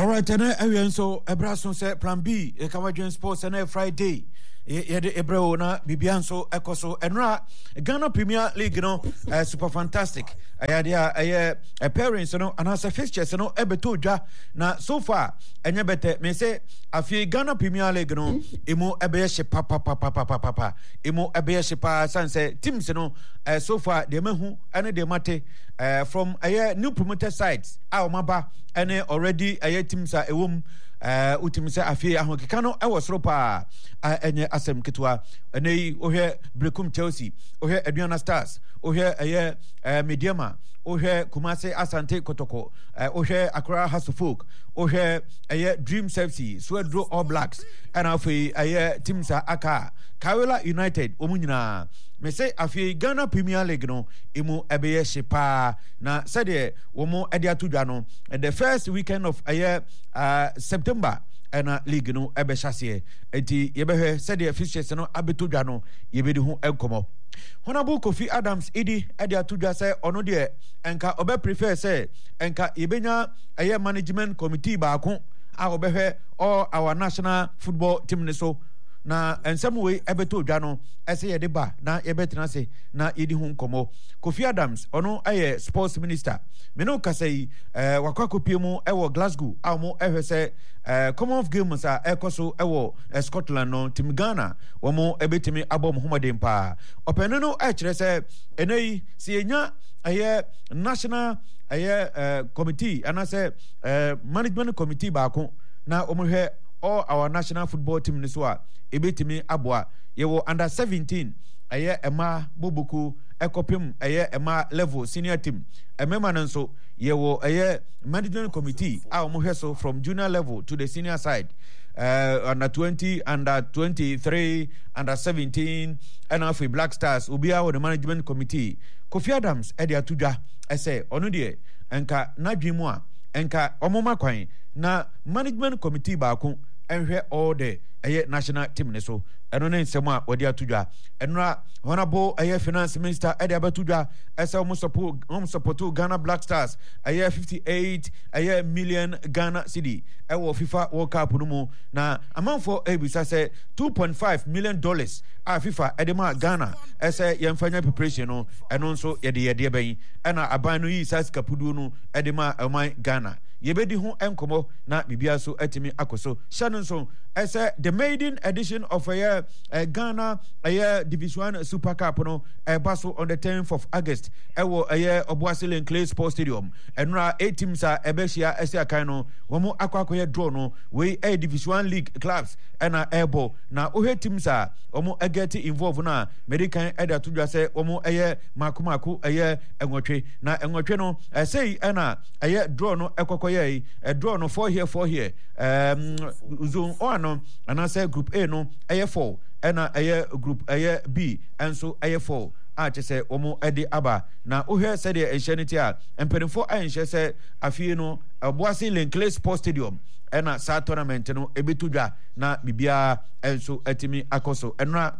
All right, and everyone so Ebrason said Plan B, a Camajian Sports and Friday. Yede Ebreo na Bibianso Ekoso Enra Ghana Premier League no super fantastic. Ayade a parents no and as a fixtures no ebeto dwa na so far enye bete me say afi Ghana Premier League no emo ebeye papa emo ebeye pa sanse teams no so far de mehu ene de mate from new promoted sides a omaba ene already teams a ewom utimisa afie ahokeka no ewo soro pa enye asem ketwa enei ohwe Brekum Chelsea ohwe Aduana Stars ohwe Mediama ohwe Kumase Asante Kotoko ohwe Accra Hasselhoff ohwe Dreams FC Swedro All Blacks and afi teams aka Kawela United omunyina me say afi Ghana Premier League no emu ebeye shepa na said womo ede atudwa no the first weekend of September and league no ebe chassis enti yebehwe said the fixtures no abetudwa no yebedi hu enkomo Honorable Kofi Adams edi atudwa say ono de enka obe prefer say enka yebenya management committee baako a obehwe all our national football team ne so na ensem we ebeto dwa no ese ye de ba na yebetena se na yedi hu nkomo Kofi Adams ono sports minister me no kasai wakwakopi mu ewo Glasgow amo ehwese Commonwealth Games ekoso ewo Scotland no team Ghana womo ebetimi abom Muhammadin pa opene no kire se enei si enya national committee anase management committee baako na omohwe all our national football team ni so a ebetimi aboa yewo under 17 ema bobuku ekopim ema level senior team emema nanso yewo management committee a omohwe so from junior level to the senior side under 20 under 23 under 17 and afi Black Stars obia wo the management committee Kofi Adams ede atudwa ese onu de enka nadwemu a enka omoma kwan na management committee baako enhwe all the national team ne so eno ne nsem a wodi atudwa enra honorable finance minister ede abatudwa ese support Ghana Black Stars 58 million Ghana cedi ewo FIFA World Cup no mu na amanfo ebisa se $2.5 million a FIFA edema Ghana ese yemfanya preparation no eno nso yede ben ena aban no yi sas kapudu no edema oman Ghana yebedi hu enkomo na bibia so atimi akoso shannon so ese the maiden edition of Ghana Division 1 Super Cup no baso on the 10th of August ewo Obuasile Clay Sports Stadium enra 8 teams ebeshia ese akan no womo akwakoye draw no we Division 1 League clubs ena ebo na ohe teams womo get involved na American eda tudwa se womo makumaku enwotwe na enwotwe no sei ena draw no ekokoye draw no 4 here zone 1 no and say group A no 4 and group B and so 4 a say omo edi aba na ohwe said the enhyenity a empenfo enhye say afie no Obuasi Clay Sports Stadium and sa tournament no ebetudwa na bibia enso atimi akoso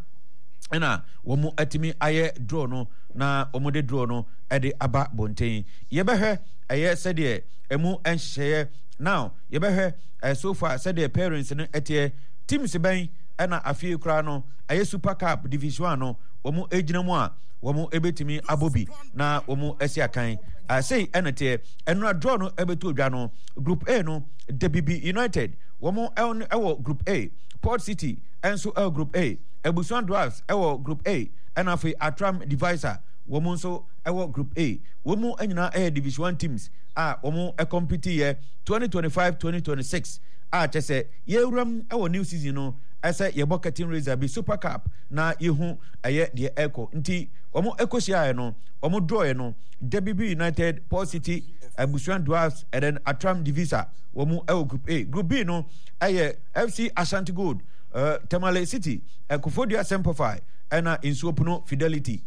ena womo atimi draw no na omo de draw no edi aba bonten yebehwe said the emu enhye now yebehwe so far said the parents no etie teams ben ena afie kura no Super Cup Division 1 no womo ejina mu a womo ebetimi abobi na womo asiakan say enete enra draw no ebeto dwa no group A no DBB United womo ewo group A Port City enso group A Ebusuan Dwarfs ewo group A and afi Atram Divisor womo nso ewo group A womo anyina Division 1 teams womo compete 2025-2026 chese yewram ewo new season no ese yeboketin razor bi Super Cup na yehu de echo nti omo ekosia no omo draw no DBB United Port City Ebusuan Dwarfs and then Atram Divisor womo ewo group A group B no FC Ashanti Gold Tamale City Kufodia Semperfi and Insuopuno Fidelity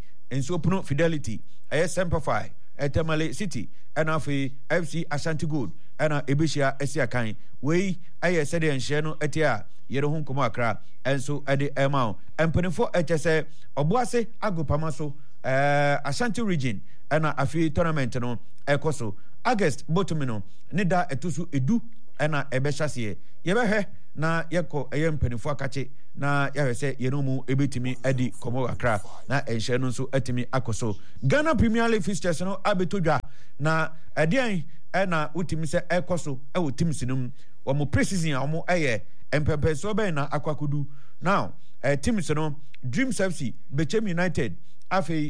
Semperfi Tamale City and FC Ashanti Gold and Ebishia Esiakan we said and Sheno etia Yerohun Komakra and so at the amount and penifo HSA Obuase Agopamaso Ashanti region and a free tournament no ekoso August botomino ne da etusu edu ena ebehyasie yebehwe na yeko mpanifo akache na yahwese yenomu ebetimi adi komo akra na enhye no nso atimi akoso Ghana Premier League fixtures no abetodwa na edian na utimi se ekoso ewo teams num omo preseason a omo empempeso be na akwakudu now teams no Dreams FC Bechem United afi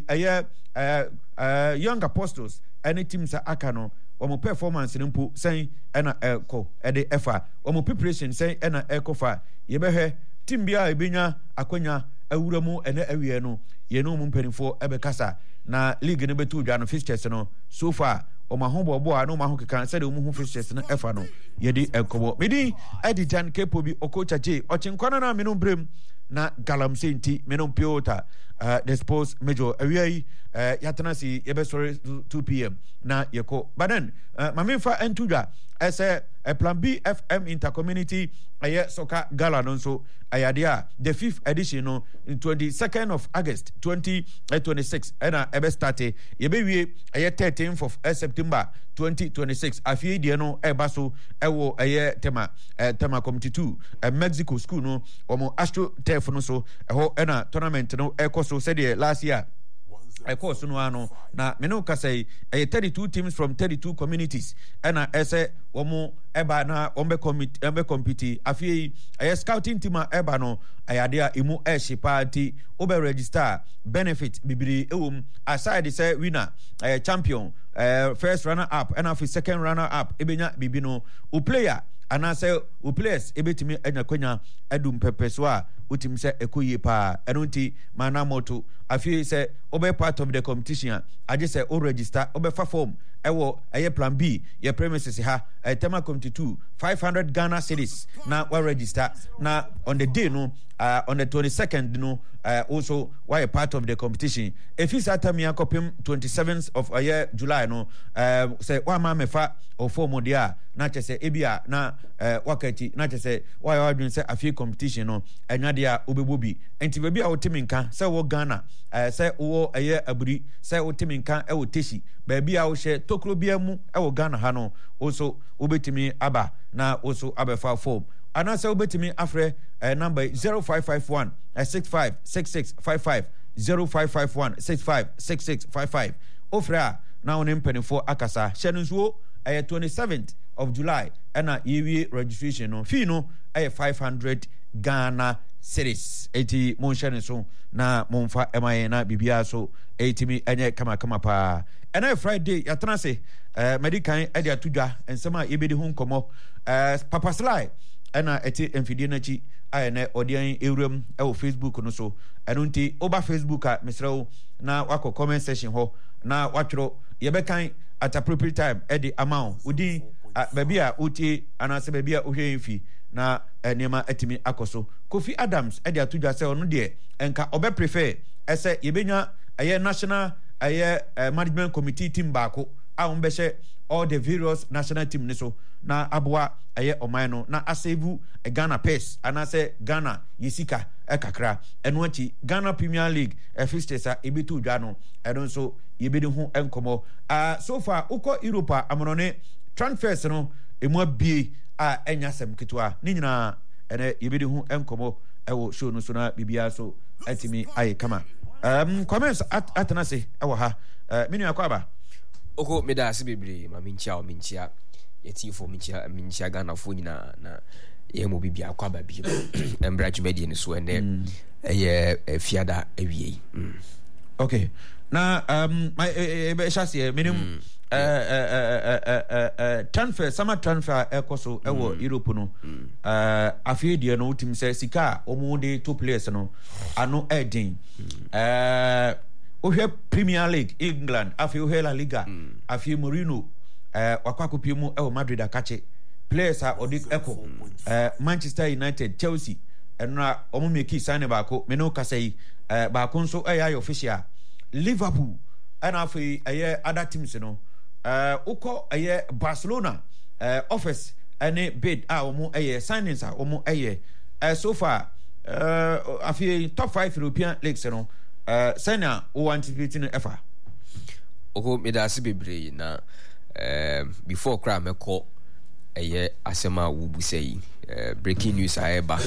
Young Apostles any teams aka no omo performance nimpo sen ena eko ede efa omo preparation sen ena ekofa yebehwe team bia ebenya akonya awuramu ene awie no yeno mu mpanifo ebekasa na league ne betu dwa no fixtures no so far omo hobobo a no ma ho keka se de omo ho fixtures no efa no yedi ekobo medi editan kepo bi okochache ochinkwana na menu brem na galamse nti menu piota the sports major awie yatanasi yebesore 2 p.m. na yeko baden mamefa entudwa ese plan B FM intercommunity soccer gala nonso ayadia the 5th edition no 22nd of August 2026 ena ebe start yebewie 13th of September 2026 afie die no ebaso ewo tema committee 2 Mexico school no omo Astro Turf no so eho ena tournament no ekoso said last year course no ano na meno kasai 32 teams from 32 communities and ese omo eba na ombe compete afie scouting team eba no ayadea imu party obe register benefit bibiri ewum aside say winner champion first runner up and after second runner up ebenya bibino u player anase u players ebetimi enyakonya edum pepeso a utim se ekoye pa enunti mana moto afie se obe part of the competition aje se o register obe fa form ewo plan B your premises ha tema committee 2 500 Ghana cedis na we register na on the day no on the 22nd no also why a part of the competition if is atamia kopim 27th of July no say wa ma mefa o form dia na chese ebia na wakati na chese why wadun say afie competition no enya dia obebobi enti baby a wotiminka say wo Ghana say wo aburi say wotiminka e wo teshi baby a wo hye tokro bia mu e wo Ghana ha no also obetimi aba na also abefa form anasa obetimi afre number 0551 656655 0551 656655 ofra na onim penifo akasa hyenunso 27th of July and yewie registration no fee no 500 Ghana cedis 80 monshane so na monfa emaye na bibia so 80 enye kama pa and Friday yatana se medican ade atudwa ensema yebedi hu nkomo Papa Sly ena eti emfidie na chi ayene odian ewrem e Facebook no so enunti oba Facebook a mesrew na wako comment section ho na watwro yebekan at appropriate time e di amount udi baby a uti anase baby a ohwe mfi na enema etimi akoso Kofi Adams e di atudwa se ono de enka obe prefer ese yebenya national management committee team baako a umbehye all the various national team niso na aboa oman no na asevu Ghana pace anase Ghana yesika kakra eno achi Ghana Premier League fixtures a ebitu dwa no eno so yebedi hu enkomo so far uko Europa amonone transfers no emu abie a enya sem ketwa ni nyina ene yebedi hu enkomo ewo show no so na bibia so atimi aye kama comments atanase ewo ha menu akwaba oko meda asibebre ma minchia yeti fo minchia Ghana fo nyina na ye mo bibia akwaba bi embrage media ni so ene ye fiada awie okay na be chassis minimum transfer summer transfer ekoso ewo Europe no afie die no utim se sika omo de two players no ano edin ohwe Premier League England afie ohwe La Liga afie Mourinho wakwako piemu ewo Madrid akache players a odi eko Manchester United Chelsea enra omo meki sign baako meno kasai baako nso official Liverpool and afie other teams no uko Barcelona office any bid omo signings omo so far afie top 5 European leagues no sena o anticipating ever oko medasi bebre na before cry meko asema wubu say breaking news aeba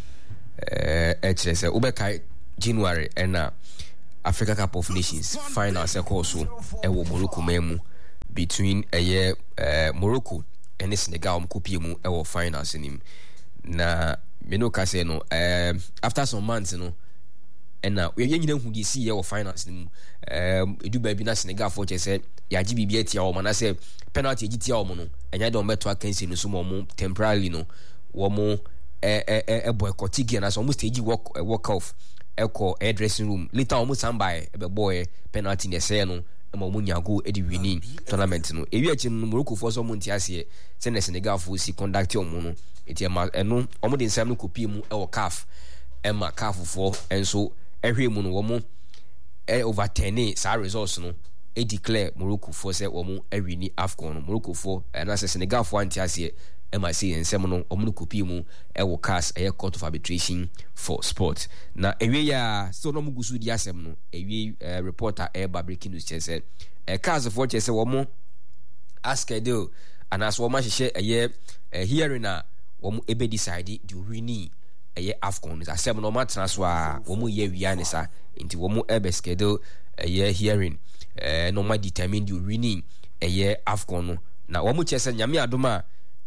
HSL ubeka January and Africa Cup of Nations final also ewo Morocco memu between Morocco and Senegal mkopi mu ewo finals nim na meno ka say no after some months no and we nyina hu di see ewo finals nim edu ba bi na Senegal for say ya gi bibia tia o na say penalty gi tia o no enya de o meto akansi no so mo temporarily no wo mo boycott again as almost stage walk off echo dressing room later almost somebody boy penalty ne say no mo nyago edi winning tournament no ewi achi no Morocco for so monti ase say na Senegal for si conduct omo no eti ma eno omo de nsam no kopie mu e wo CAF ema CAF for enso ehwe mu no wo mo over 10 sa results no e declare Morocco for say wo mo awini AFCON no Morocco for na Senegal for anti ase ema say ensem no omo no kopie mu e wo CAS court of arbitration for sport na ewe ya so no mugusu di asem no ewe reporter breaking news say CAS for say wo mo asked and as wo ma hye hearing na wo mo ebe decide the winning AFCON is asem no matna so a wo mo ye wiane sa nti wo mo ebe schedule hearing no ma determine the winning AFCON no na wo mo chese nyame adoma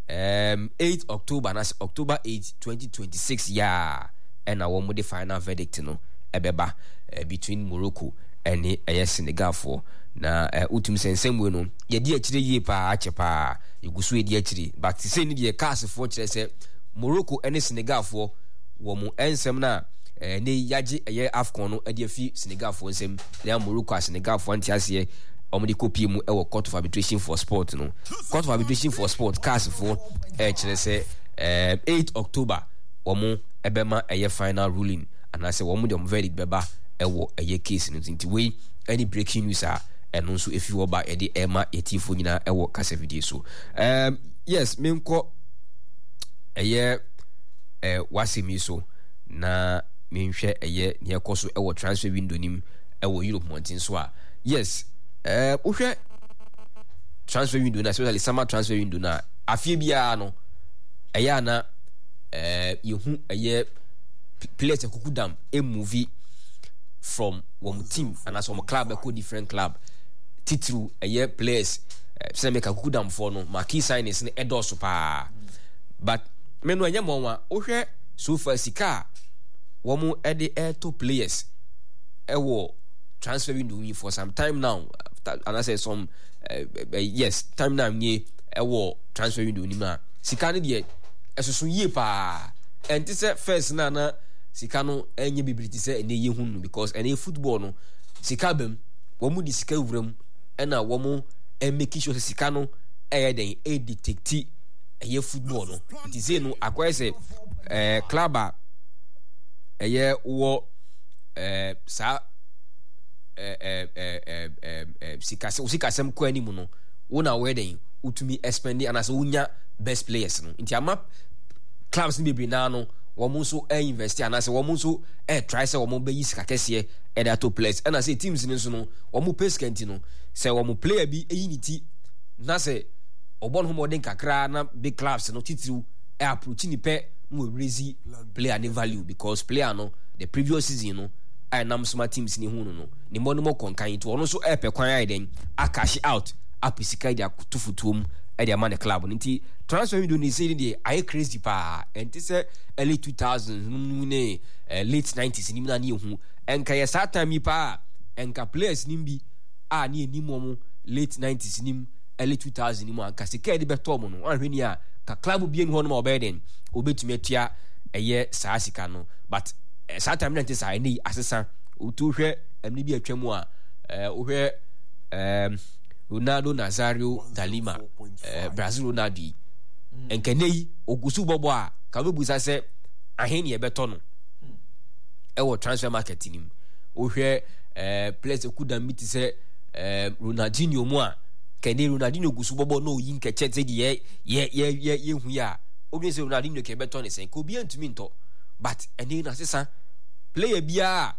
8 October na October 8 2026 and wo mo the final verdict no ebeba between Morocco and Senegal for na utum sensem we no ye di akire yi pa achepa igusu e di akire but say ni the CAS for kire say Morocco and Senegal for wo mo ensem na ne yaje AFCON no e di afi Senegal for ensem na Morocco Senegal for antiase omudi kopie mu e wo court of arbitration for sport no court of arbitration for sport CAS for kire say 8 October wo mo ebema final ruling and I say wo mo dem verdict beba e wo case no nti we any breaking news and also if you about the Emma etifo nyina e wo kasa video so yes menko wasemi so na menhwe ne ekoso e wo transfer window nim e wo Europe mountain so yes uhwe transfer window na especially summer transfer window na afie bia no na yehu players ekukudam movie from one team and as one club a different club titru players say make akukudam for no marquee signings ne edoso pa but menu anya monwa ohwe so far sika wo mu to players wo transfer window for some time now and I say some yes time now nye wo transfer window ni ma sika ne de esoso yie pa enti say first na sika no enye bibility say ene ye hunu because ene football no sika bam wo mu di sika wuram ena wo mu make sure sika no den detect football no it is no akwa say club wo sa sika sem ko ani mu no wo na we den utumi expand and as unya best players no nti ama clubs ni bebre na no womu so invest and as womu so try say womu be yisika kese to players and as teams ni so no womu pay skenti no say womu player bi eyiniti na say obon ho modern kakra na big clubs no titiru approach ni pe no raise player ni value because player no the previous season no I nam some teams ni hu no ni mo no mo konkan to ono so pe kwan ai den a cash out apisika dia tufutum the man club nti transfer window ni say dey I crazy pa and say early 2000s late 90s ni na ni hu enka ya sa time pa enka players ni bi ni mo late 90s ni early 2000s ni mo anka sika de beto mo no anhwe ni ka club bi en ho no ma obeden obetumi atua saa sika no but sa time na say ni asesa otu hwe amni bi atwa mu ohwe Ronaldo Nazario Dalima Brazil Ronaldo enkenei ogusu bobo a ka bebusa se aheni ebeto no wo transfer market nim ohwe players ekudam miti se Ronaldinho mu a kene Ronaldinho ogusu bobo no yin keche se de ye hu ya obie se Ronaldinho ke beto ne sen ko bi antumi nto but ene na sesa player bia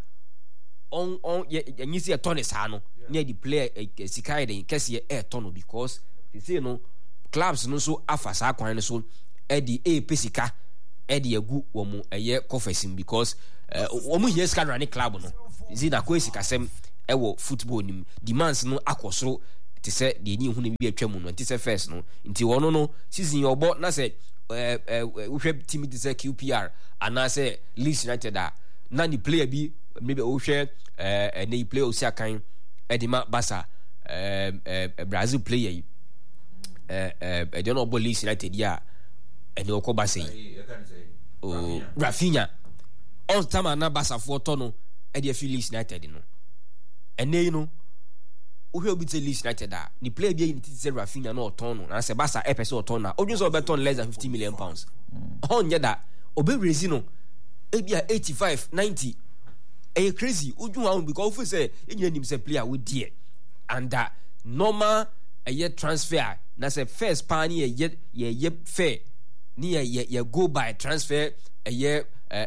on nyisi e tone sa no near the player sikai den kese e tono because say no clubs no so afa saa kwan no so edi pesika edi egu wo mu eye confessing because wo mu here ska run club no zi na ko esika sem ewo football nim demands no akosoro te se de ni hu na bi atwa mu no te se first no nti wono no season obo na se we team te se QPR ana se Leeds United na ni player bi maybe we na play Osiakan edima Barca Brazil player yi I don't know about Leeds United ya and you go Barca Rafinha on time na Barca for tono e dey feel Leeds United no and you know who will be Leeds United ni player bi ni say Rafinha no tono na say Barca e person tono na odun so be ton less than 50 million pounds on yeda obe raise no e bia 85 90 e crazy odun am because we say enye nim say player we there and normal a transfer na say first pan ye fair ni ye go by transfer a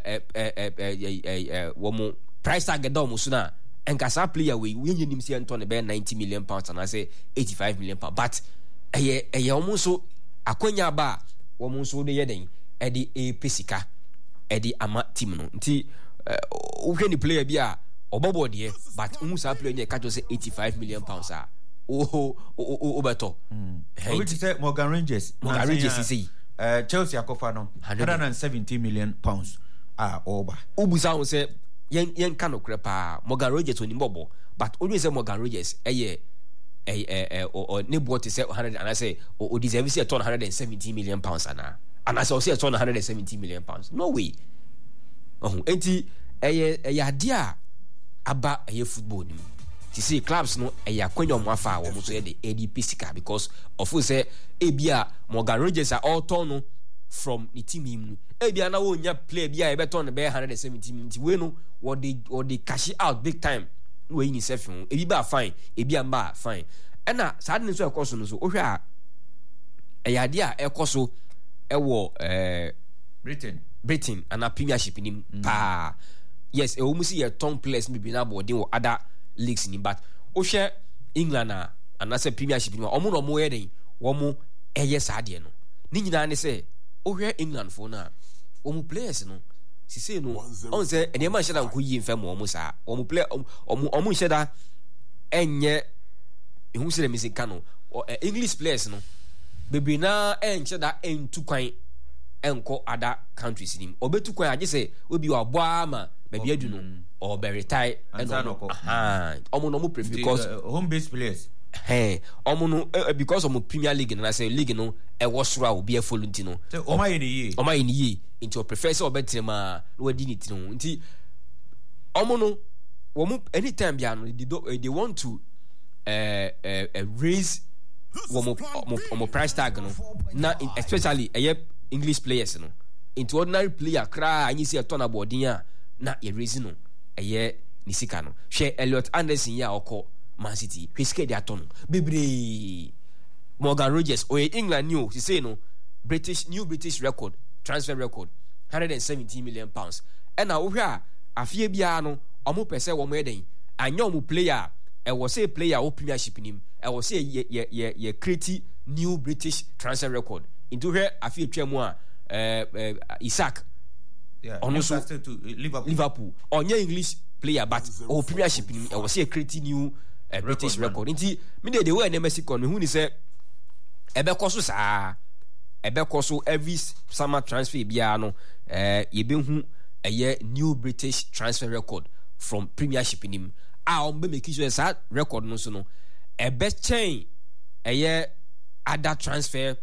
woman price tag da mo so na enkasa player we nim say anton be 90 million pounds and I say 85 million pounds but a almost so akonya ba woman so de yeden e di pesika e di ama team no nti wo ni player bi a obobo de but umusa player ni ka to say 85 million pounds beto which say Morgan Rangers see Chelsea akofa no 170 million pounds over ubusa won say yen ka no krepa Morgan Rangers oni bobo but only say Morgan Rangers or nebo to say 100 and I say o deserve say 170 million pounds and I say 170 million pounds no way enti dia aba football ni to see clubs no kwanya mo afa wo so the ADP sika because of say ebia Morgan Rangers are all turn from the team him ebia na wo nya play bia e beton be 170 minutes we no what they cash out big time we ni self ebi ba fine ebia ba fine na sad ni so ekoso no so o hwa eyade a ekoso ewo Britain and a premiership nim pa yes e wo musi ye ton players maybe na boarding or other leagues ni but o share England and as a premiership ni omo no mo ye den wo mo eye saade no ni nyina ne say o hwe England for na o mo players no si say no on say ene ma sheda nko yi mfa mo mo sa o mo play o mo sheda enye ehun se me sika no English players no bebre na enche da entu kwan enko other countries nim obetu kwan age say obi wa boa ma baby adu no or be retire and omo no mo prefer because home based players omo no because omo Premier League na say league no e wo soro a obi e follow ntino o ma ye ni ye into professor obetima no wadi ni tino nti omo no wo mo anytime bia no they want to raise wo price tag no na especially English players no into ordinary player cry anyi say turn about din na ye raise no ni sika no hwe Elliot Anderson ya okọ Man City hwe dia ton bebre Morgan Rogers o England new he say no new British record transfer record 170 million pounds and na wo hwe a afie bia no omo pese wo mo eden anya omo player e wo say player o premiership nim e wo say ye create new British transfer record into hwe afie twam a Isaac on so to Liverpool onye English player but o premiership ni e was a create new British record nti me dey way na Mexico no hu ni say ebekoso saa ebekoso every summer transfer bia no ye be hu new British transfer record from premiership nim on be make sure that record no so no ebe chain other transfer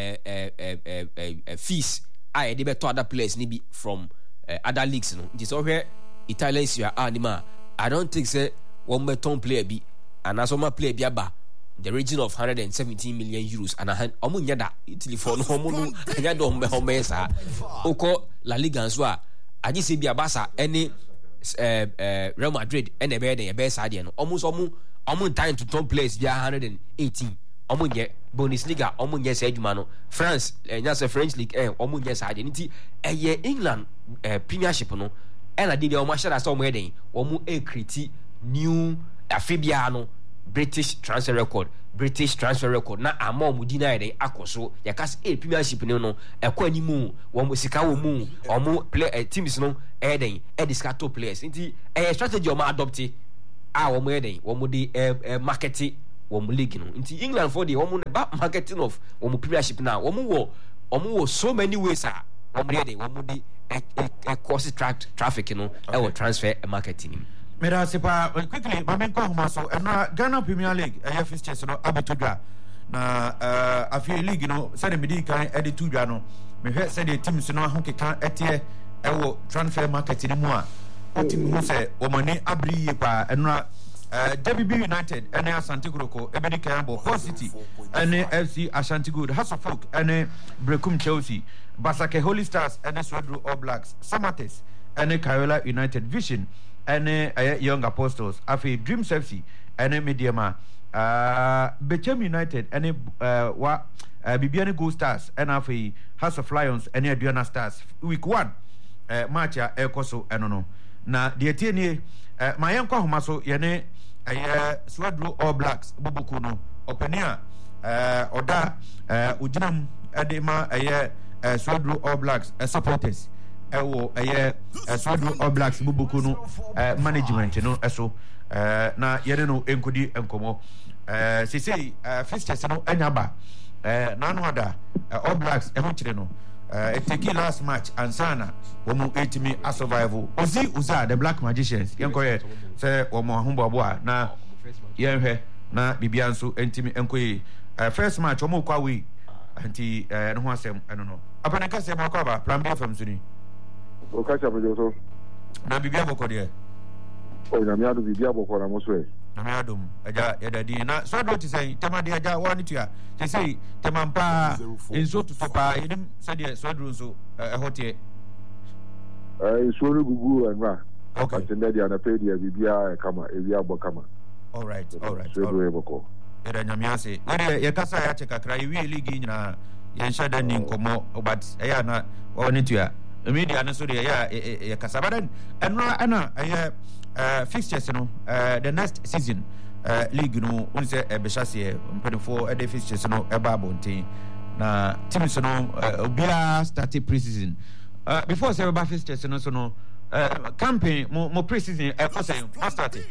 fees I dey beto other players ni be from other leagues no it is where Italian Serie A anima I don't think say one beton player be and as one player be aba the region of 117 million euros and omo nya da Italy for no omo no nya do home sa oko La Liga nso a agi se bi abasa any Real Madrid and the best idea no omo time to top players be 118 omo nye Bundesliga omo nye say adwuma no France nya say French league omo nye say adwuma nti England premiership no and ade dia omo share say omo eden omo create new afibia no British transfer record British transfer record na ama mu di na yɛ akɔso yɛka premiership no ɛkɔ animu wɔn sika wɔ mu ɔmo play teams no ɛyɛ sika to players nti strategy ɔmo adopt a wɔn yɛ wɔn de market wɔn league no nti England for the wɔn ba marketing of wɔn premiership na wɔn wɔ so many ways a wɔn yɛ wɔn de cost traffic no ɛwɔ transfer marketing. Mera sepa quickly mamen ko homa so na Ghana Premier League fixtures no abetodwa na afi league no se de medi kan ede tudwa no mehwe se de teams no ahokeka ete ewo transfer market ni mu a team hu se o mani abri ye pa enra WB United ene Asante Kotoko ebedi kan bo Hull City ene FC Ashanti Good House of Folk ene Brekum Chelsea Basake Holy Stars ene Swedru All Blacks Samates ene Kayola United Vision ene Young Apostles afi Dreams FC ene Mediama Bechem United ene Bibiani Gold Stars ene afi House of Lions ene Aduana Stars week 1 match a ekoso enono na de tie nie mayen kwa homa so yene Swedru All Blacks bubuku no openia oda ujinam ede ma Swedru All Blacks supporters ewo Swedru All Blacks bubuku no management no eso na yene no enkodi enkomo sesei fixtures no anyaba na no ada All Blacks e ho kire no take last match ansana womu etimi a survival Uza the Black Magicians yenkoye se womu ahombobo a na yenhwe na bibia nso entimi enkoye first match womu kwa we anti no ho asem eno no apanaka se makwa ba plan B from suni o kacha bejo so na bibia bokode o na mi adu bibia bokora mo so na mi adum aja yedadi na so do ti say tema de aja wani tua te say tema mpa enso to pa yedim se de so do nso ehote so ru gugu enra okay atende dia na pe dia bibia kama ewia bo kama all right era nyamiase ye kasa ya cheka kra yewi league nyina ye nshada ni nkomo but eya na woni tua media no so de ye kasa badan ana fixtures no the next season league no unse ebeshase mpedifo ede fixtures no eba bonten na teams no obia started pre-season before say eba fixtures no so no campaign mo pre-season say started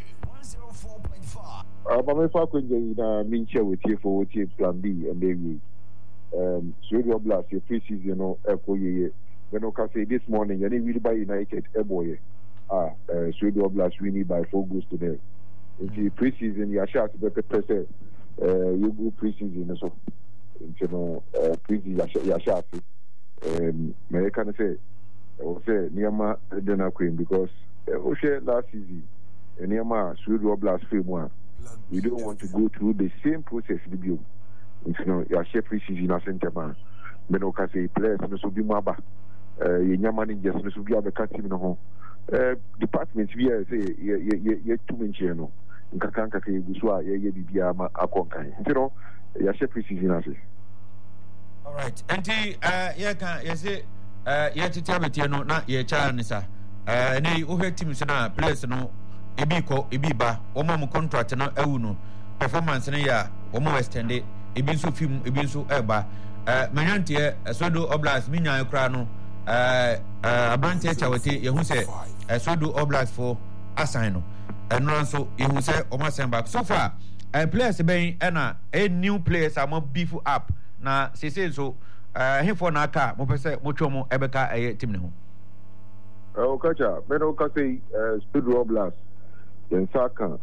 me fa kwenje na minche wetie plan B and maybe Swedru Blast your pre-season no ekoyeye when I say this morning you need by United eboye Swedru Blast winning by 4 goals to them. In the pre-season, you are sure to be prepared. You go pre-season, so you know pre-season you are sure. I can say, I will say Niama Dena Queen because last season, Niama Swedru Blast film we don't want to go through the same process with you. You know, you are share pre-season as center man. But I can say players no be maba. You managers no be able to team no. Departments we say ye too many no nkanka ka yeguswa ye bibia ma akonkan you know ya share pre-season as all right anti ye kan ye say ye titiabete no na ye cha nisa ne wo he teams na players no ebi ba wo ma contract no awu no performance no ya wo ma extend ebi nso film ebi nso eba manyantie Swedru All Blacks minya ekra no abante chawete ye hu se Swedru All Blacks for assign no enro nso ye hu se o ma send back so far players ben na new players am beef up na sese so he for na aka mo pese mo twomo ebeka team ne ho okacha ben o say Swedru All Blacks then Saka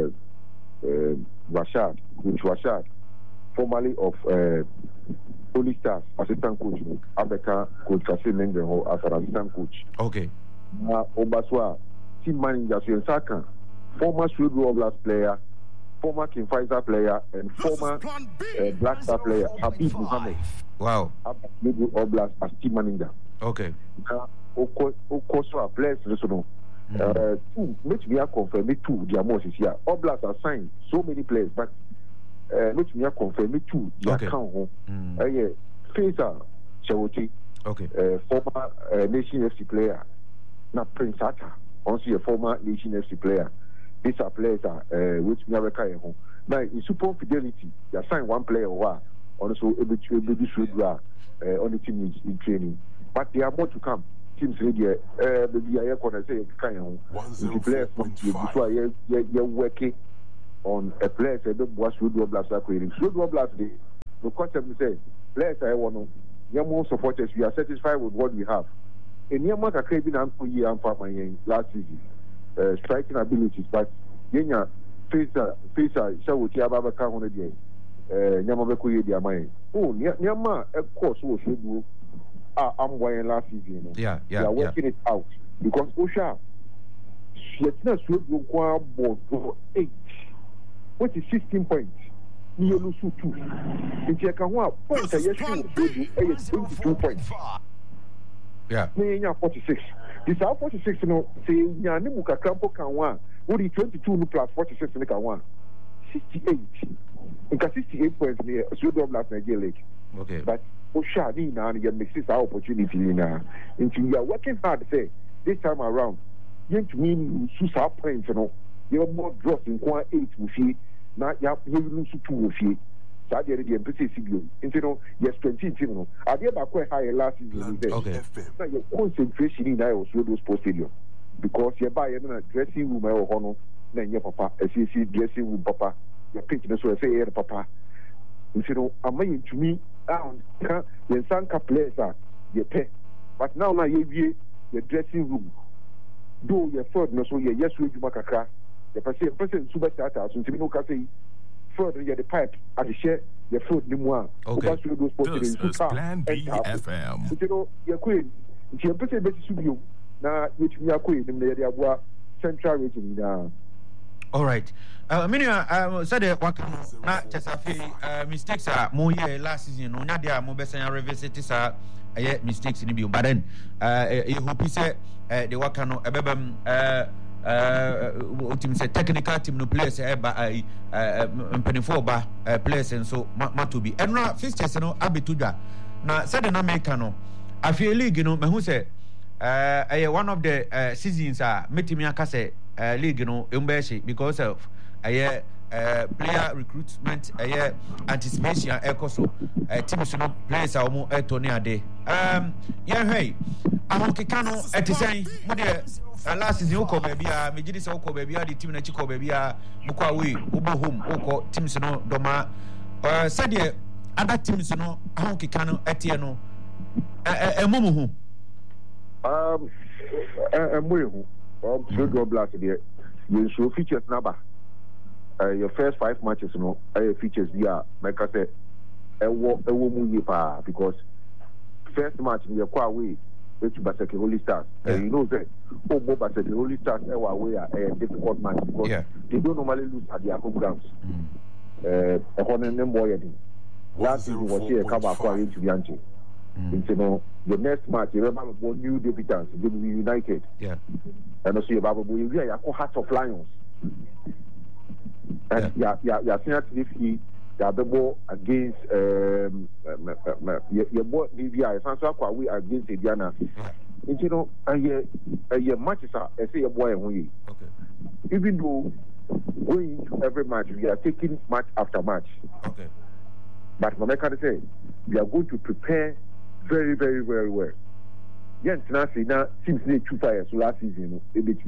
Rashad formerly of Holy Stars assistant coach Abeka coach Kasim Nengen as an assistant coach. Okay. Now Obaswa team manager Saka, former Swedru All Blacks player, former King Faisal player, and former Black Star player Habib Muhammad. Wow. Swedru All Blacks as team manager. Okay. Now Okoswa players no. Two, which we are confirmed two. The most is here. All Blacks are signed so many players, but which we are confirmed two. The account home. Faisal Chawoti. Okay. Former Nation FC player. Now Prince Atta, also a former Nation FC player. These are players which we are home. Now in Super Fidelity, you assign one player or also able to on the team in training, but there are more to come. Teams ready, maybe I can say kind of players before you're working on a place. I don't watch Road Blast acquiring. Road Blast, the concept is say players I want. You're more supporters. We are satisfied with what we have. And you're not a craving uncle year and farmer last season. Striking abilities, but Yenya Facer, shall we have a car on a day? Yamabaku, dear mine. Oh, Yama, of course, was should do. I'm wearing last season. Yeah. They are working it out because Osha, she has not should go for 8, which is 16 points. You lose 2. If you can one point, I yes, 22 points. Yeah. 46. This are 46. No, say Yanimuka Campo can one. What is 22 plus 46 in the one? 68. In 68 points near Sudan last Nigeria League. Okay. But Oshadi now you make this opportunity now. Until you are working hard, say this time around, you to mean you lose points, you know. You're more dropped in 8 with you. Now you lose 2 with you. So the MPC CBO. You know, yes, 20, you know. I did about quite high last season. Okay. Now your concentration in that was those post stadium. Because you buy a dressing room or honor, then your papa, a CC dressing room papa, your picture, so I say, papa. You know, I'm saying to me, when Sanka players are, you pay. But now, you your dressing room. Do your third, no, so yes, we do Macacra. The person super starter, so you know, say, further, you the pipe at the share, your food, no okay. This is Plan B FM. You know, your queen, if you're pretty better to you. Now, which we are queen in the central region now. All right. Said na Chesafi mistakes are more last season. No, not there. More better revisit are mistakes in the but then you hope he said the Wakano team say technical team no players by penifo ba players and so matubi. And now fixtures no abituda. Now said the Americano. I feel league you know me who say one of the seasons metimi akase league no embeshi because of player recruitment anticipation ekoso teams no players are mo etoni ade hey ahokeka no etisen mo de last season uko baby me gidi se uko baby the team na chiko baby mo kwa we ubo home uko teams no doma said the other teams no ahokeka no etie no emomo hu Sugar Blast there. You show features number. Your first 5 matches, you know, features there. Like I said, because first match in your car way, which Basaki Holy Stars. And you know that Basaki Holy Stars away a difficult match because they don't normally lose at their home grounds. Last season was here, cover acquiring to Bianchi. You know, the next match, you remember new debutants, they will be United. Yeah. And also, you have Hearts of Lions. And you're seeing if the ball against your boy DVI, Sansa against Indiana. You know, your matches are, I say, your boy and we. Okay. Even though going into every match, we are taking match after match. Okay. But Mameka say, we are going to prepare very, very, very well. Yes, now seems like 2 fires last season.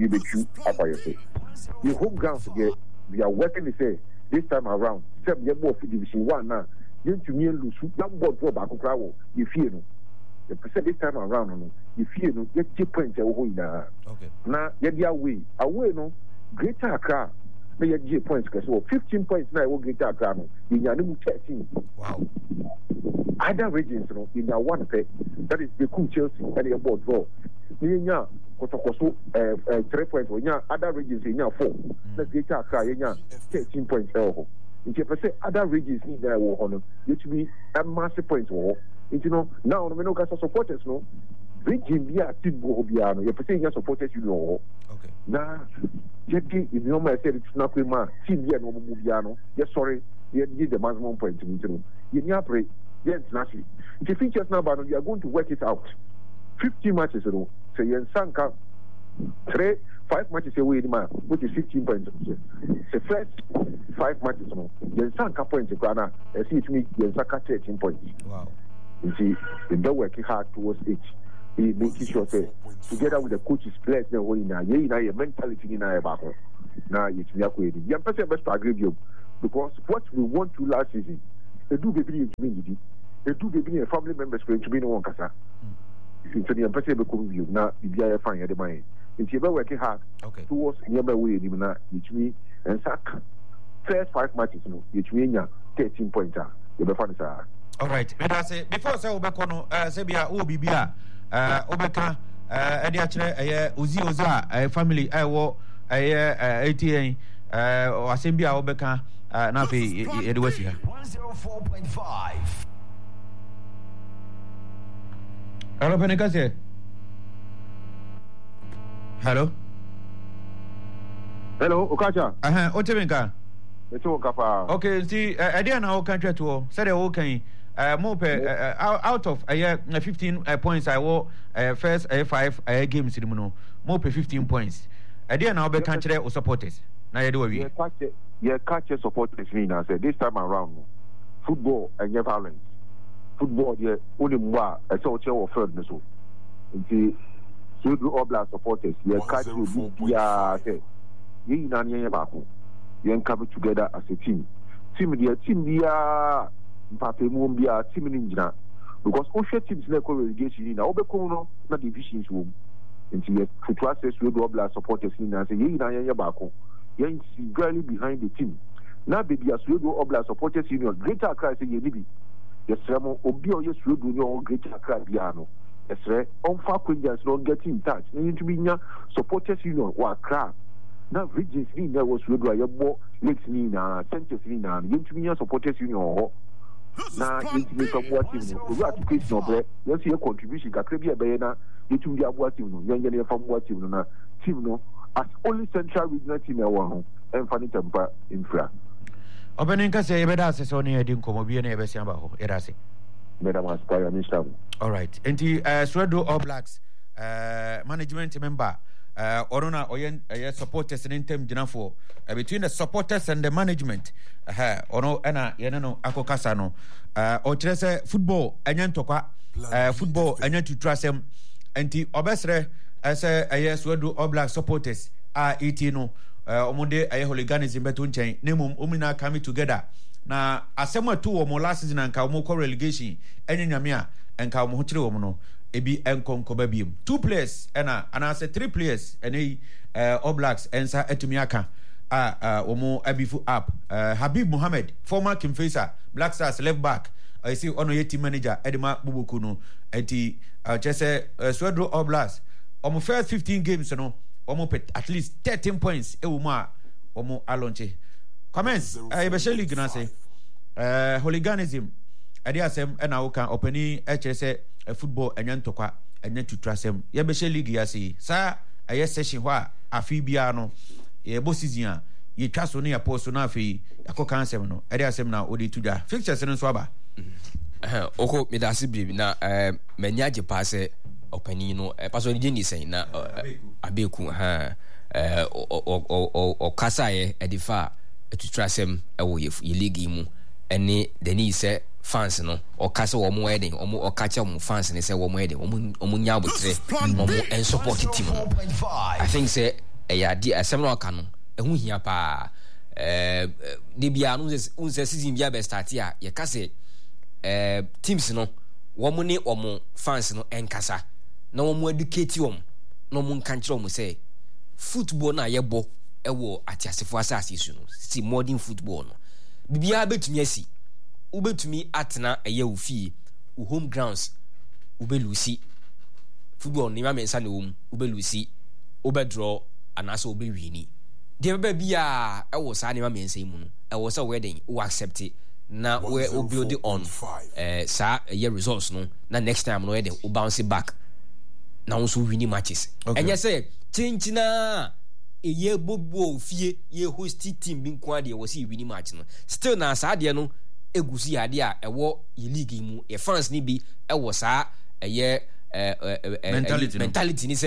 Your home ground together, we are working to say this time around. 7 years more for Division 1 now. You to me lose young boy drop back crowd. You fear no. The percent this time around, you fear no. Get 2 points away now. Okay. Now, you're away no. Greater Accra. May get points because 15 points now. Will Greater Accra no. In your new 13. Wow. Other regions, you know, in our one pay, that is the cool Chelsea and the board draw. In your 3 points, when your other regions in your 4, the Greater Accra, 13 points. If you say other regions need their war honor, you should be a massive point war. You know, now, the Menoka supporters, no, region be a team go Biano, you're saying your supporters, you know. Okay. Now, Jetty, if you know, I said it's not with my team here, no Biano. Yes, sorry, you need the maximum point to me. You pray. Yes, naturally. The features now, but we are going to work it out. 50 matches, you know. So you sanka 3 5 matches away, which is 15 points. The first 5 matches, you sank a point to Ghana, and see it me, you sank 13 points. Wow. You see, they're working hard towards it. He making sure that together with the coaches, players, they're holding now, your mentality in our back. Now it's me acquainted. Young person best to agree with you because what we want to last season, they do baby in community, they do baby in family members going to be no one casa. Since the young person become with you now, the fine at the mind. If you're working hard towards nearby way, which means and sack first 5 matches, which means 13 points. You'll find it. All right. Before say Obekono, Sebia, Obibia, Obeka, Ediatre, Uzi Oza, family, I war, ATA, Asembia Obeka, Nafi, Edwessia. 104.5. Hello, Penecase. Hello. Hello, Okacha. Otebenka. It's all Kapa. Okay, see, I didn't know country to say the okay. More out of 15 points, I won first 5 games in the mono. More 15 points. I didn't know be country or supporters. Now you do we. Yeah, catch supporters. I said this time around, football and your violence. Football, yeah, only more. I saw your third so. See, so do all black supporters. Yeah, catch you. Yeah, say, you come together as a team. Team, Mpape Mumbia, team Ninja. Because all teams never relegation in Obekono, not divisions room. Until you trust us, we do our supporters in and say, Yen Bako. Yen girly behind the team. Now, baby, as we do our supporters union, greater Accra say, Yenibi. Yes, Ramo, Obio, yes, we do your greater Accra piano. Yes, sir, on far quenjas don't get in touch. And to be supporters union or Accra. Now, regions in there was Rodra, your more lakes in centers in and to be supporters union. Now, it's me from what you know. We are to Chris Noble. Let's see a contribution. Caribbean Bayana, you to be a what you know. Young from what you know. Team no, as only central regional team I want and Fanny Tampa infra. Opening Casa, Bedas is only a dinko, be an Ebesiamba, Erasi. Madam Aspire, Mr. All right. And the Swedo All Blacks management member. Orona Oyen supporters in term dinafo between the supporters and the management ono ena yenano akokasano o trese football enyen tokwa football enyen tutrasem enti obesre ese Swedo All Black supporters ET no omonde hooliganism beto nchen nemum omina coming together na asema tu o mo last season anka o mo relegation enyanyame a enka o mo chire o mo no ebi enkonko babiem 2 players and I said 3 players and All Blacks ensa etumiaka omo abifu up Habib Mohammed former Kimfesa Black Stars left back I see ono ye team manager Edema Bubuku no enti chese Swedo All Blacks omo first 15 games no omo at least 13 points ewuma omo alonche comments ebeshe league na say hooliganism ade asem na wo kan opani chese football enyen tokwa enyen tutrasem ye be league ya sei sa aye session ho a afi bia no ye bo season a ye twa so ne ya post no afi yakoka ansem no ade asem na odi tuja fixtures no so aba oko medasi bribi na manya je passe opani no paso ni ni sen na abeku o kasa ye edifa tutrasem ewo ye league mu ene deni se fans no o kasa wo mo wedding o kacha mo fans ne se wo mo wedding o mo nya abotre mo en support team no I think say ya di asem no ka no ehu hia pa de bia no se season bia be start ya ye kase teams no wo mo ne o mo fans no en kasa na wo mo educate wo no mo kan kire wo say football na ye bo ewo atiasefo asase su no si modern football no bibia betumi asi ubetumi atena eye ofi u home grounds ubelusi football ni ma mensa na ubelusi ubedraw anasa ubewini de baba bia ewo sa ni ma mensa mu no ewo sa wedding we accept it na we build on sa year results no na next time no wedding we bounce back na also winning matches enye say chinchina eye bobo fie ye host team bi nko ade wo si winning match no still na sa ade no egusi ade a ewo ye league mu e fans ni bi ewo sa eye mentality ni say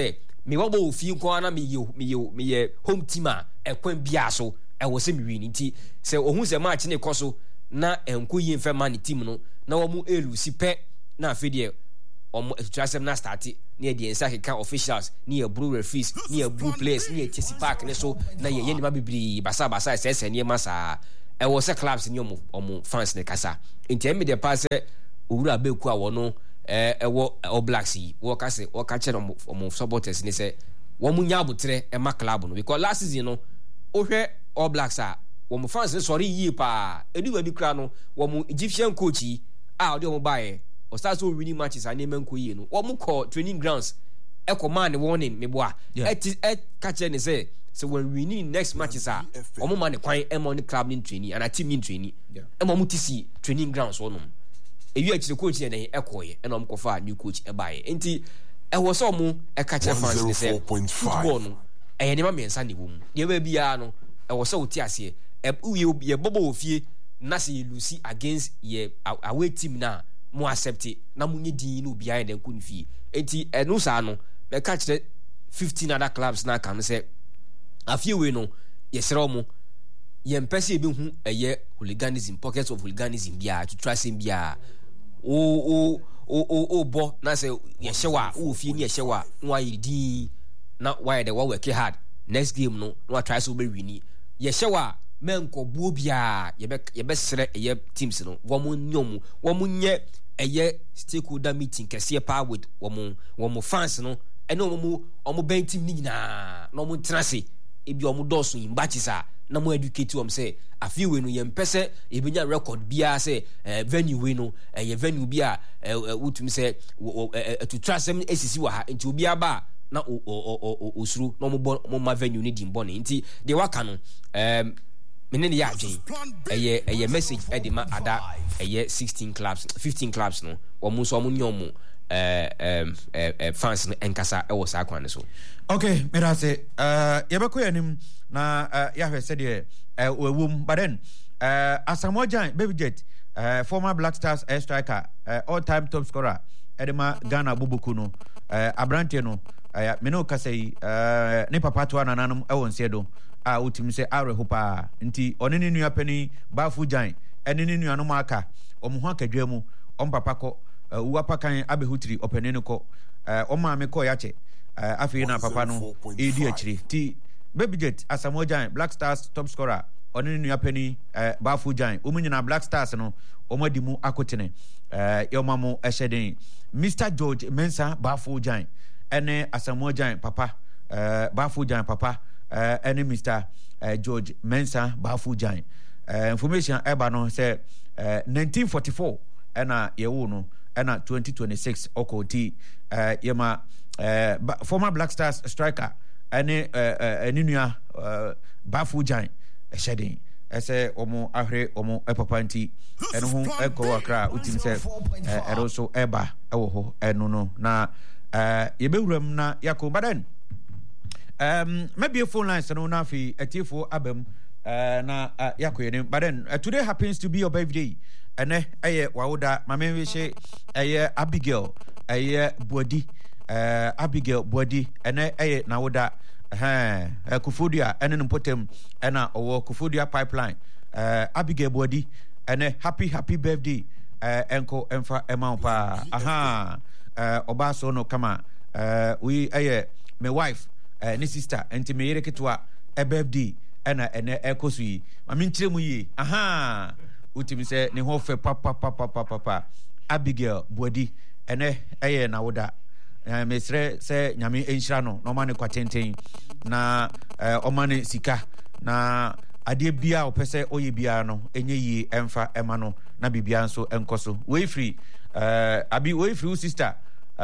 me wabo fi ko na me ye home team a ekwan bia so e wo se me win nti se ohun se match ne koso na enko yi mfa man team no na wo mu elusi pe na afedie omo etuasem na start na ye ensa keka officials na ye blue referees na ye blue players na ye Chelsea Park ne so na ye ni ma bibiri basa se ne masa e wo se clubs ni omo fans ne kasa nti emi de pass owura beku a wo no wo All Blacks yi wo ka se wo ka che omo supporters ni se wo mu nya abotre e ma club no because last season no o hwe All Blacks a wo mu fans sorry yi pa edi wa bi kra no wo mu Egyptian coach yi a odi omo bae o start so winning matches and name nko yi no wo mu call training grounds e ko man warning me boa ka che ne say so when we need next matches a omo man kwan e mo ni club ni training and a team ni training e mo tisi training grounds wo no ewi actually coach ne e koye e no mo kofa new coach e bae enti e wo so mo e ka che fans ne say football no e ne ma mensa ne wo mu ye ba bia no e wo so uti ase ye bobo ofie na se lucy against ye away team na mo accept na mo nyedi no bia en ku nfi enti enu sa no be ka kire 15 other clubs na kan say afie we no ye sere mo ye mpese be hu eye hooliganism pockets of hooliganism bia to trust him bia o bo na say ye hyewa o fie ni ye hyewa nwa yidi na why the work hard next game no try so be wini ye hyewa men ko buo bia ye be sere eye teams no wo mo nyom wo mo nye eye stakeholder meeting kese pa with wo mo fans no ene wo mo ben team ni na no mo trase ebi wo mo doso in batches a na mo educate wo say afi we no ye mpese e benya record bia say venue we no ye venue bia wotum say to trust them ACC wa ha nti obi aba na osuru no mo ma venue ni di mbone nti de waka no menene ya adwen eye message edima ada eye 16 clubs 15 clubs no wo mo so mo nyom fans no enkasa e wo sa kwan so okay me da say yebeko yanim na ya hwese de wewum but then Asamoah Gyan Baby Jet former Black Stars striker all time top scorer edema Ghana bubuku no abrante no me no kasai ne papa to ananam e won sedo a utim se arehopa nti one ne nua pani Bafu Gyan ene ne nua no maka omho akadwa mu papa ko uwapa kan abehutiri opene ko oma me ko yache afi na papa no edi akiri ti Baby Jet Asamoah Gyan Black Stars top scorer one ne nua pani Bafu Gyan omunyina Black Stars no omadi mu akotene yomamu eheden Mr George Mensah Bafu Gyan ene Asamoah Gyan papa Bafu Gyan papa ene Mr George Mensah Bafu Gyan information eba no say 1944 ena yewu no ena 2026 okoti yema former Black Stars striker ene enunua Bafu Gyan eheden ese omo ahre omo epapa nti eno ho eko akra utim se ero so eba ewo ho eno no na yebewuram na yakobaden maybe phone lines no na fi etifo abam na yakoyene but then today happens to be your birthday ene eye wawuda mamenwehye eye Abigail eye Bodi Abigail Bodi ene eye nawuda Kufudia ene npotem ena owo Kufudia pipeline Abigail Bodi ene happy birthday enko emfa emampa aha oba so no kama we eye my wife ni sister enti me yere ketwa birthday ena ene ekosu yi mami ntiremu yi aha utimi se ne ho fe papa Abigail Bodi ene eye na woda mesre se nyame enhira no ma ne kwatenten na omane sika na ade bia opese oye bia no enye yi emfa ema no na bibia nso enkoso we free abi we free sister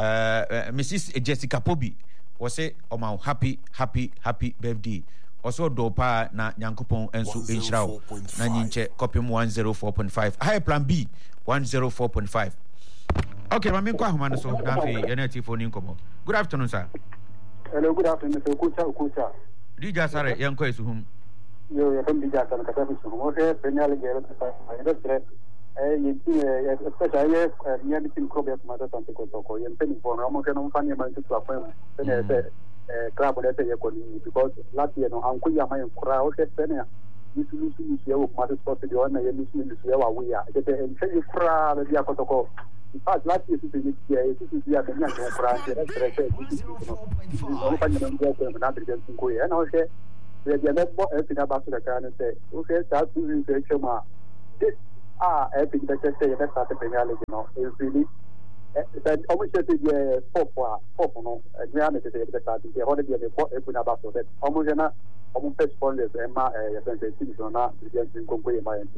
Mrs Jessica Pobi was say oma happy birthday also do pa na nyankopon enso enhira wo na nyinche copy 104.5 high plan B 104.5. Okay, mami kwa humana so na fi yana tifoni nkomo. Good afternoon, sir. Hello, good afternoon, Mr. Kucha. Dija sare yanko esuhum. Yo, ya from Dija sare kata esuhum. Okay, penyale gero ta industry especially near the team club of Mother Santo Kotoko. Yen peni bono mo ke no mfanye man tu afanye. Pene club that say because last year no anko ya man kura o ke sene you see o ma sport the one ya you we are the say kura be ya kotoko in fact last year you see ya kenya kura o pa ni ngo ko na de ko ya na o ke we ya na bo e pina ba su da kan say o ke ta tu ni se chama I think that say that the Premier League is really that almost the pop no reality say that the holiday the pop e puna ba so that almost na almost first for the Emma season na the Congo e mai.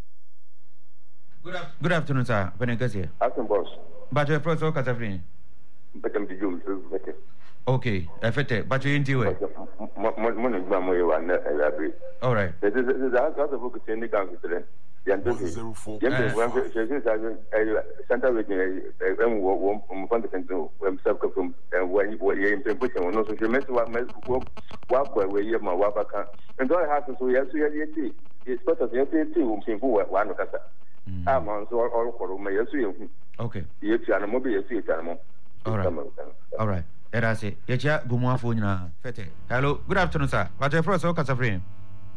Good afternoon, sir. Benegasi. Action boss. But your first work as a friend. Bekem di jum so bekem. Okay, effete. But you into it. All right. This is the book in the gang today. Center region all right. That's it. Hello, good afternoon, sir. What's your first work as a friend?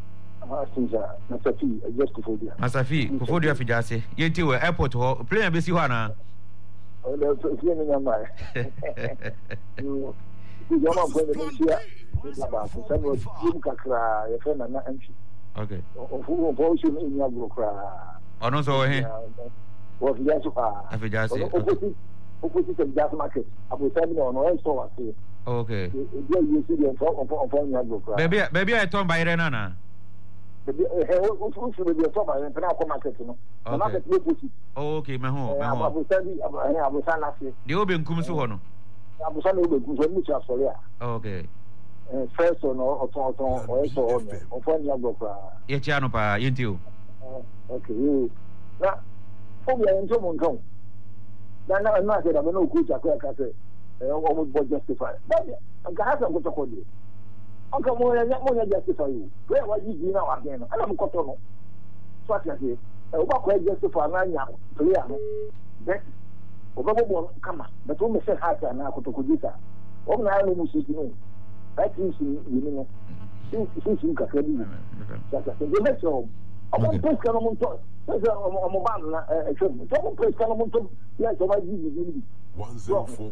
Masafi, Kufodia Fijase. Yeti we airport ho plane be si ho ana. Okay. Ono so he. Wo Fijase pa. Fijase. Opposite of gas market. Abu Sabi no so was. Okay. You see the Baby I turn by Renana. Okay, my home. The Oben Kumsuhono. Okay. First or Yetiano pa, Yentu. Okay, you. Now, for me, I'm so monk. Then I'm not saying I'm no good at almost justified. But I have to call you. Uncle Moya justify you. Where was you now again? I am Cotono. So I say, I justify Nanya, clear. That Obo come, but only say Hata and Akotokudita. All my own music, that is in since you can tell you. The next home. I want to come on top. There's a mobile, a film. Don't place Calamonto. Yes, I might give you. 104.5.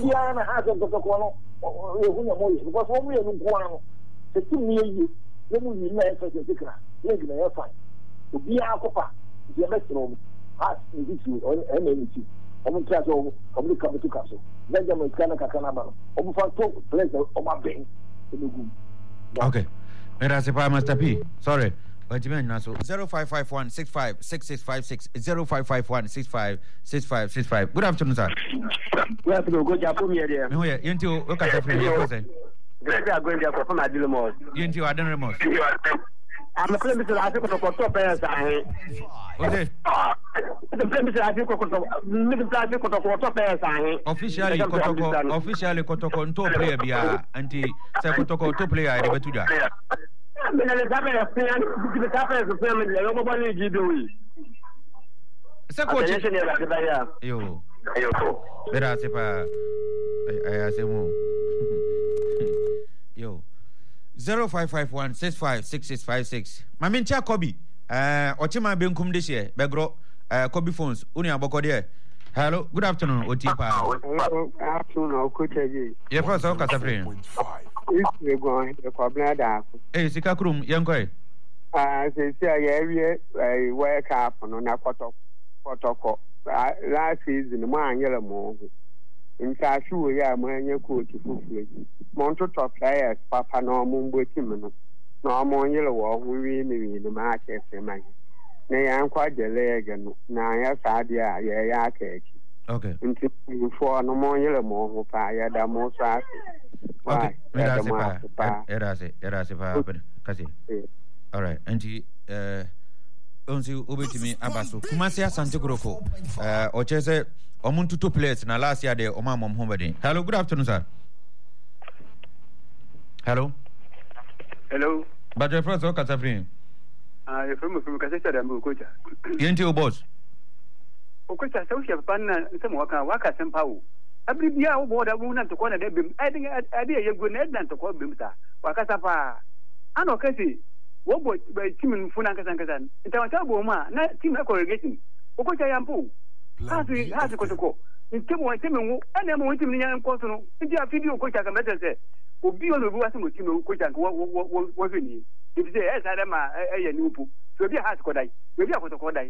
Because when we are in Guano, the 2 million, then we may say, Lady may find to be our papa, the metro, ask the issue or anything. I'm class of the capital castle. Benjamin Canacana, over for pleasure of my brain. Okay. Master P. Sorry. But you mean also 0551 65 6656 0551 65 6565. Good afternoon, sir. Good afternoon. Good afternoon. No, yeah, into look at the friend. We are going there for my dilemmas. Into Adam Ramos. I'm a friend of the top players. Okay. The premise I think middle class top players. Officially, Kotoko top player, Bia, anti Sakotoko top player, I never to that. I'm going to have a family. Nobody did do it. Yo, better I say more. Yo, 0551 65 6656. Mamincha Kobe. Ochima Benkum this year. Begro, Kobe phones. Unia Bokode. Hello, good afternoon, Otipa. Afternoon, Coach. Your first talk as a friend. We're going to Cobra. Hey, Sikakrum, young boy. Say, I work up on a protocol. Last season, my yellow move. In Cashu, yeah, when you could to fulfill. Monto top players, Papa, no Mumbo Timon. No more yellow, we really the market. Nay, I'm quite the leg and now, yes, idea, yeah, cake. Okay. For no more yellow more, fire, the most. Okay. All right. And onsi obetimi abaso kumasi asante groko ochese omuntu two players na last year de omamom homebody. Hello, good afternoon, sir. Hello. But your first work at Safrin. From Casetta and Bukuta. Yenti boss. Okuta social pan some worker and Pau. abri bia wo boda wo na to ko na de bem ade ye go na na to ko bem ta wakasa pa ano kasi wo bo team funa nkasa ntawata bo ma na team corrugation okocha yampo hasi kotoko ntemu wa team wo ene mo team nya nko so no ndi a video okocha ka mete se obi ono bi wase mo team okocha wo ni it say esa de ma eye ni upu so bi hasi kodai so bi akotoko dai